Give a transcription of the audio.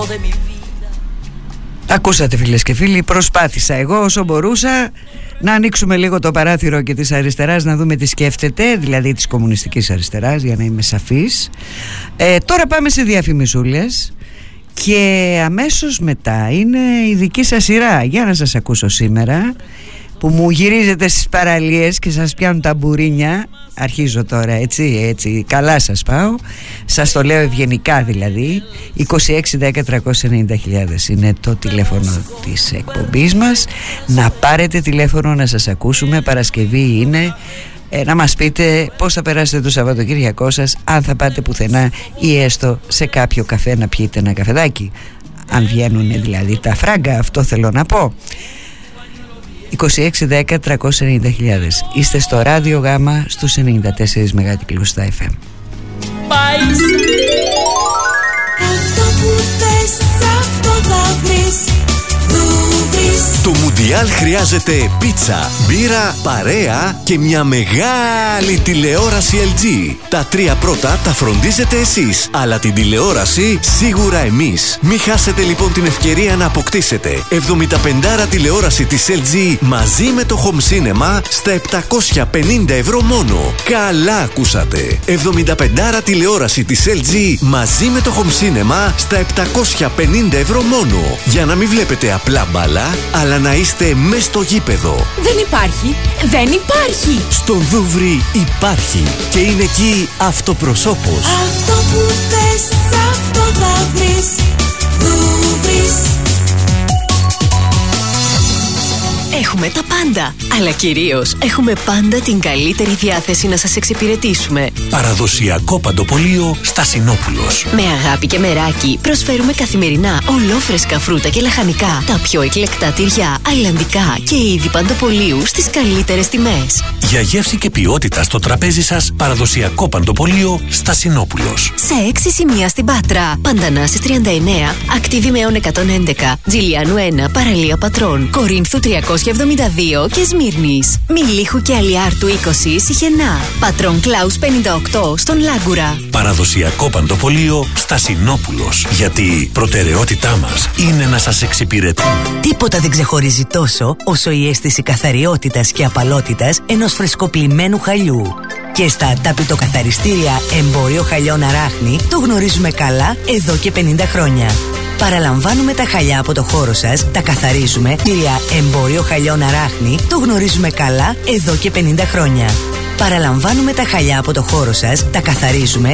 Ακούσατε φίλες και φίλοι, προσπάθησα εγώ όσο μπορούσα να ανοίξουμε λίγο το παράθυρο και της αριστεράς, να δούμε τι σκέφτεται, δηλαδή της κομμουνιστικής αριστεράς, για να είμαι σαφής. Τώρα πάμε σε διαφημισούλες και αμέσως μετά είναι η δική σας σειρά. Για να σας ακούσω σήμερα, που μου γυρίζετε στις παραλίες και σας πιάνουν τα μπουρίνια. Αρχίζω τώρα, έτσι, καλά σας πάω. Σας το λέω ευγενικά δηλαδή. 2610-390.000 είναι το τηλέφωνο της εκπομπής μας. Να πάρετε τηλέφωνο να σας ακούσουμε. Παρασκευή είναι. Να μας πείτε πώς θα περάσετε το Σαββατοκύριακό σας, αν θα πάτε πουθενά ή έστω σε κάποιο καφέ να πιείτε ένα καφεδάκι. Αν βγαίνουν δηλαδή τα φράγκα, αυτό θέλω να πω. 2610-390.000. Είστε στο Ράδιο Γάμα στους 94 μεγάκυκλους στα FM. Αυτό που θες, αυτό θα βρεις. Το Μουντιάλ χρειάζεται πίτσα, μπύρα, παρέα και μια μεγάλη τηλεόραση LG. Τα τρία πρώτα τα φροντίζετε εσείς, αλλά την τηλεόραση σίγουρα εμείς. Μην χάσετε λοιπόν την ευκαιρία να αποκτήσετε 75 τηλεόραση της LG μαζί με το Home Cinema στα 750 ευρώ μόνο. Καλά ακούσατε! 75 τηλεόραση της LG μαζί με το Home Cinema στα 750 ευρώ μόνο. Για να μην βλέπετε απλά μπάλα, αλλά να είστε μες στο γήπεδο. Δεν υπάρχει. Στον Δούβρι υπάρχει και είναι εκεί αυτοπροσώπος. Αυτό που θες, αυτό θα βρεις. Δούβρις. Έχουμε τα πάντα, αλλά κυρίως έχουμε πάντα την καλύτερη διάθεση να σας εξυπηρετήσουμε. Παραδοσιακό παντοπωλείο Στασινόπουλος. Με αγάπη και μεράκι προσφέρουμε καθημερινά ολόφρεσκα φρούτα και λαχανικά, τα πιο εκλεκτά τυριά, αιλαντικά και είδη παντοπωλείου στις καλύτερες τιμές. Για γεύση και ποιότητα στο τραπέζι σας, παραδοσιακό παντοπωλείο Στασινόπουλος. Σε 6 σημεία στην Πάτρα, Παντανάσης 39, Ακτιβημαίων 111, Τζιλιάνου 1, Παραλία Πατρών, Κορίνθου 372 και Σμύρνης. Μιλίχου και Αλιάρτου 20, Σιχενά. Πατρών Κλάους 58 στον Λάγκουρα. Παραδοσιακό παντοπωλείο Στασινόπουλος. Γιατί η προτεραιότητά μας είναι να σας εξυπηρετούμε. Τίποτα δεν ξεχωρίζει τόσο όσο η αίσθηση καθαριότητας και απαλότητας ενός φρεσκοπλημμένου χαλιού. Και στα ταπητοκαθαριστήρια Εμπόριο Χαλιών Αράχνη το γνωρίζουμε καλά εδώ και 50 χρόνια. Παραλαμβάνουμε τα χαλιά από το χώρο σας, τα καθαρίζουμε. Εμπόριο Χαλιών Αράχνη το γνωρίζουμε καλά εδώ και 50 χρόνια. Παραλαμβάνουμε τα χαλιά από το χώρο σας, τα καθαρίζουμε.